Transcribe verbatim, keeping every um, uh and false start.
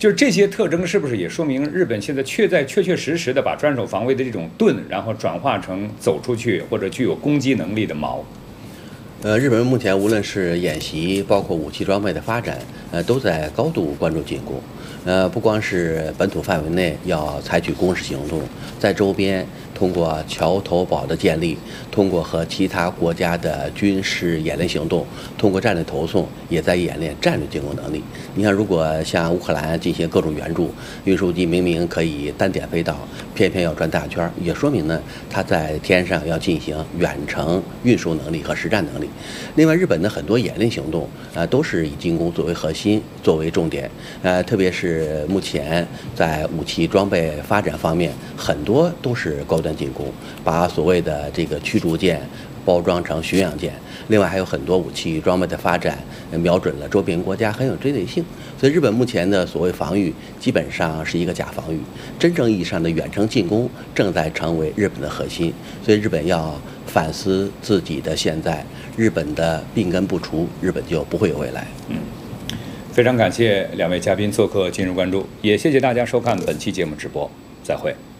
就是这些特征是不是也说明日本现在确在确确实实的把专守防卫的这种盾，然后转化成走出去或者具有攻击能力的矛？ 呃，日本人目前无论是演习，包括武器装备的发展，呃，都在高度关注进攻。呃，不光是本土范围内要采取攻势行动，在周边通过桥头堡的建立，通过和其他国家的军事演练行动，通过战略投送，也在演练战略进攻能力。你看，如果向乌克兰进行各种援助，运输机明明可以单点飞到，偏偏要转大圈，也说明呢，它在天上要进行远程运输能力和实战能力。另外，日本的很多演练行动，呃，都是以进攻作为核心，作为重点，呃，特别是。是目前在武器装备发展方面，很多都是高端进攻，把所谓的这个驱逐舰包装成巡洋舰。另外还有很多武器装备的发展，瞄准了周边国家，很有针对性。所以日本目前的所谓防御，基本上是一个假防御，真正意义上的远程进攻正在成为日本的核心。所以日本要反思自己的现在，日本的病根不除，日本就不会有未来。 嗯。非常感谢两位嘉宾做客今日关注，也谢谢大家收看本期节目直播，再会。